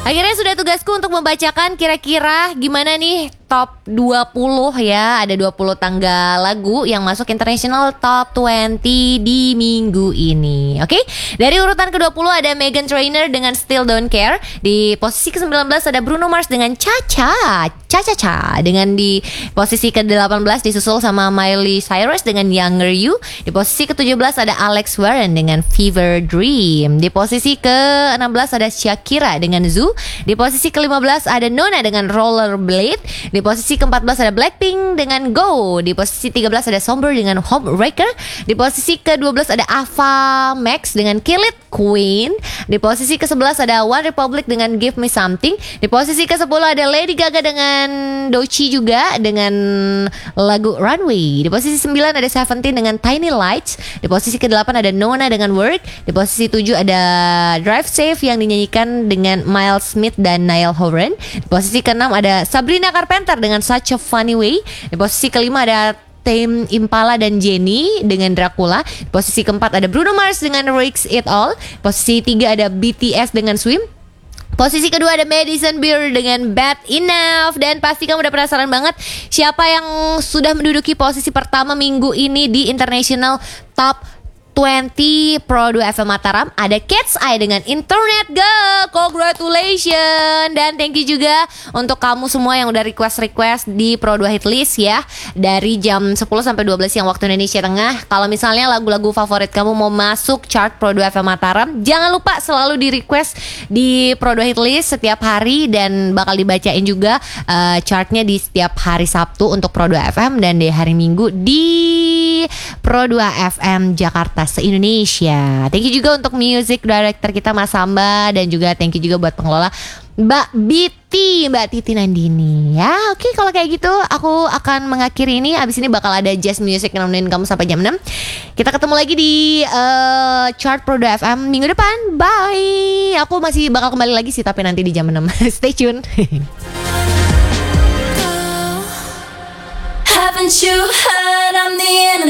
Akhirnya sudah tugasku untuk membacakan kira-kira gimana nih top 20 ya. Ada 20 tanggal lagu yang masuk International Top 20 di minggu ini. Oke, dari urutan ke-20 ada Meghan Trainor dengan Still Don't Care. Di posisi ke-19 ada Bruno Mars dengan Cha-Cha. Dengan di posisi ke-18 disusul sama Miley Cyrus dengan Younger You. Di posisi ke-17 ada Alex Warren dengan Fever Dream. Di posisi ke-16 ada Shakira dengan Zoo. Di posisi ke-15 ada Nona dengan Rollerblade. Di posisi ke-14 ada Blackpink dengan Go. Di posisi 13 ada Somber dengan Homewrecker. Di posisi ke-12 ada Ava Max dengan Kill It Queen. Di posisi ke-11 ada One Republic dengan Give Me Something. Di posisi ke-10 ada Lady Gaga dengan Doechii juga dengan lagu Runway. Di posisi 9 ada Seventeen dengan Tiny Lights. Di posisi ke-8 ada Nona dengan Work. Di posisi 7 ada Drive Safe yang dinyanyikan dengan Miles Smith dan Niall Horan. Di posisi ke-6 ada Sabrina Carpenter dengan Such a Funny Way. Di posisi ke-5 ada Tame Impala dan Jennie dengan Dracula. Di posisi ke-4 ada Bruno Mars dengan Risk It All. Posisi 3 ada BTS dengan Swim. Posisi kedua ada Madison Beer dengan Bad Enough. Dan pasti kamu udah penasaran banget siapa yang sudah menduduki posisi pertama minggu ini di International Top 20 Pro 2 FM Mataram. Ada Cat's Eye dengan Internet Girl. Congratulations. Dan thank you juga untuk kamu semua yang udah request di Pro 2 Hit List ya. Dari jam 10 sampai 12 siang waktu Indonesia Tengah. Kalau misalnya lagu-lagu favorit kamu mau masuk chart Pro 2 FM Mataram, jangan lupa selalu di request di Pro 2 Hit List setiap hari. Dan bakal dibacain juga chartnya di setiap hari Sabtu untuk Pro 2 FM. Dan di hari Minggu di Pro 2 FM Jakarta se-Indonesia. Thank you juga untuk music director kita Mas Samba. Dan juga thank you juga buat pengelola Mbak Titi Nandini. Ya oke, kalau kayak gitu aku akan mengakhiri ini. Abis ini bakal ada jazz music yang nemenin kamu sampai jam 6. Kita ketemu lagi di chart Pro 2 FM minggu depan. Bye. Aku masih bakal kembali lagi sih, tapi nanti di jam 6. Stay tune. Haven't you heard I'm the enemy?